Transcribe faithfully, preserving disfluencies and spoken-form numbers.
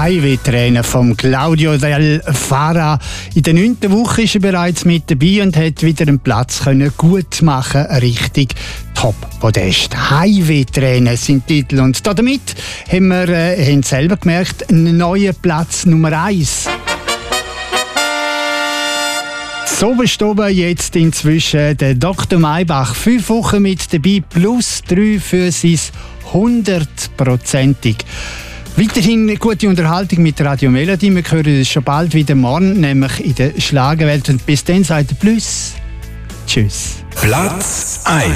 Highway-Trainer von Claudio Del Fara. In der neunten Woche ist er bereits mit dabei und hat wieder einen Platz können gut machen, richtig Top-Podest. Highway-Trainer sind Titel. Und damit haben wir äh, haben selber gemerkt, einen neuen Platz Nummer eins. So bestoben jetzt inzwischen der Doktor Maybach. Fünf Wochen mit dabei, plus drei für sein hundertprozentig. Weiterhin gute Unterhaltung mit Radio Melody. Wir hören es schon bald wieder morgen, nämlich in der Schlagerwelt. Und bis dann sagt er Plus. Tschüss. Platz eins.